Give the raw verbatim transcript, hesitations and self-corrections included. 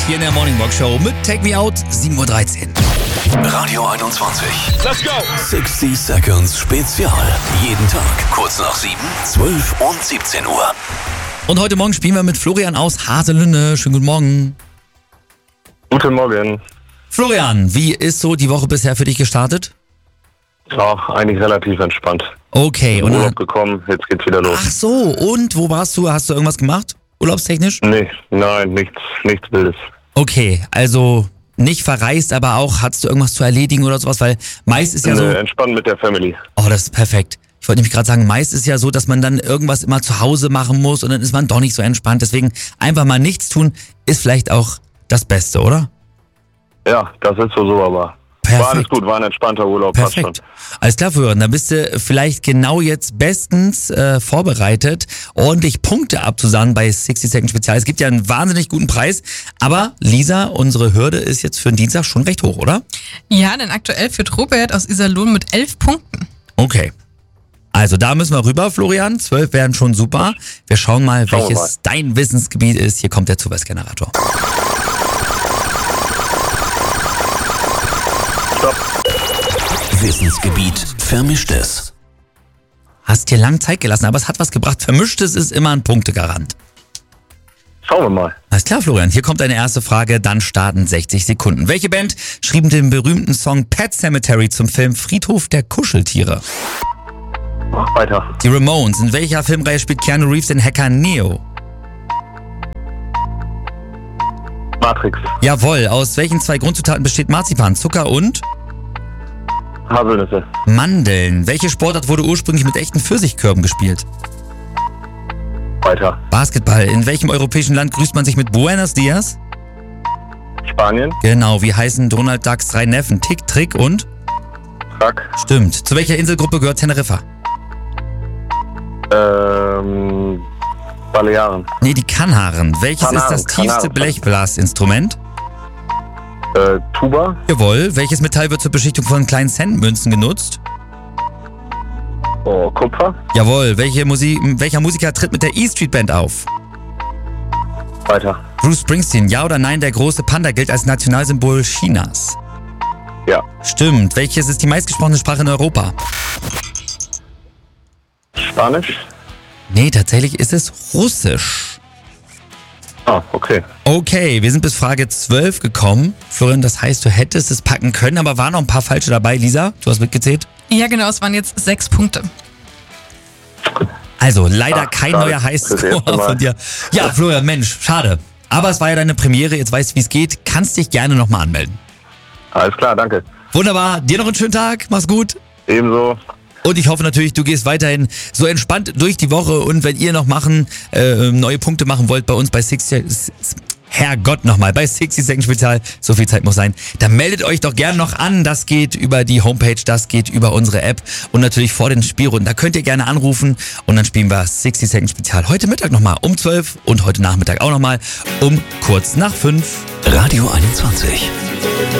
Hier in der Morning Walk Show mit Take Me Out, sieben Uhr dreizehn. Radio einundzwanzig. Let's go! sechzig Seconds Spezial. Jeden Tag kurz nach sieben, zwölf und siebzehn Uhr. Und heute Morgen spielen wir mit Florian aus Haselünne. Schönen guten Morgen. Guten Morgen. Florian, wie ist so die Woche bisher für dich gestartet? Auch eigentlich relativ entspannt. Okay. Und Urlaub gekommen, jetzt geht's wieder los. Ach so, und wo warst du? Hast du irgendwas gemacht? Urlaubstechnisch? Nee, nein, nichts, nichts Wildes. Okay, also nicht verreist, aber auch hattest du irgendwas zu erledigen oder sowas? Weil meist ist ja so... Nee, entspannt mit der Family. Oh, das ist perfekt. Ich wollte nämlich gerade sagen, meist ist ja so, dass man dann irgendwas immer zu Hause machen muss und dann ist man doch nicht so entspannt. Deswegen einfach mal nichts tun, ist vielleicht auch das Beste, oder? Ja, das ist so, so aber Perfekt. war alles gut, war ein entspannter Urlaub. passt Perfekt. schon. Alles klar, Florian. Dann bist du vielleicht genau jetzt bestens äh, vorbereitet, ordentlich Punkte abzusagen bei sechzig Seconds Spezial. Es gibt ja einen wahnsinnig guten Preis, aber Lisa, unsere Hürde ist jetzt für den Dienstag schon recht hoch, oder? Ja, denn aktuell führt Robert aus Iserlohn mit elf Punkten. Okay. Also da müssen wir rüber, Florian. Zwölf wären schon super. Wir schauen mal, Schauen wir welches mal. dein Wissensgebiet ist. Hier kommt der Zufallsgenerator. Stopp. Wissensgebiet Vermischtes. Hast dir lang Zeit gelassen, aber es hat was gebracht. Vermischtes ist immer ein Punktegarant. Schauen wir mal. Alles klar, Florian. Hier kommt deine erste Frage. Dann starten sechzig Sekunden. Welche Band schrieben den berühmten Song Pet Sematary zum Film Friedhof der Kuscheltiere? Mach weiter. Die Ramones. In welcher Filmreihe spielt Keanu Reeves den Hacker Neo? Matrix. Jawohl. Aus welchen zwei Grundzutaten besteht Marzipan? Zucker und Haselnüsse. Mandeln. Welche Sportart wurde ursprünglich mit echten Pfirsichkörben gespielt? Weiter. Basketball. In welchem europäischen Land grüßt man sich mit Buenos Dias? Spanien. Genau. Wie heißen Donald Ducks drei Neffen? Tick, Trick und? Track. Stimmt. Zu welcher Inselgruppe gehört Teneriffa? Ähm, Balearen. Nee, die Kanaren. Welches Kanaren, ist das tiefste Kanaren. Blechblasinstrument? Äh, Tuba. Jawohl. Welches Metall wird zur Beschichtung von kleinen Centmünzen genutzt? Oh, Kupfer. Jawohl. Welche Musik, welcher Musiker tritt mit der E Street Band auf? Weiter. Bruce Springsteen. Ja oder nein, der große Panda gilt als Nationalsymbol Chinas? Ja. Stimmt. Welches ist die meistgesprochene Sprache in Europa? Spanisch. Nee, tatsächlich ist es Russisch. Ah, okay. Okay, wir sind bis Frage zwölf gekommen. Florian, das heißt, du hättest es packen können, aber waren noch ein paar falsche dabei. Lisa, du hast mitgezählt? Ja, genau, es waren jetzt sechs Punkte. Also, leider Ach, kein schade. neuer Das erste Highscore Mal. von dir. Ja, Florian, Mensch, schade. Aber es war ja deine Premiere, jetzt weißt du, wie es geht. Kannst dich gerne nochmal anmelden. Alles klar, danke. Wunderbar, dir noch einen schönen Tag, mach's gut. Ebenso. Und ich hoffe natürlich, du gehst weiterhin so entspannt durch die Woche. Und wenn ihr noch machen, äh, neue Punkte machen wollt bei uns bei sechzig, Herrgott nochmal, bei sechzig Seconds Spezial, so viel Zeit muss sein, dann meldet euch doch gerne noch an. Das geht über die Homepage, das geht über unsere App und natürlich vor den Spielrunden. Da könnt ihr gerne anrufen und dann spielen wir sechzig Seconds Spezial heute Mittag nochmal um zwölf und heute Nachmittag auch nochmal um kurz nach fünf. Radio einundzwanzig.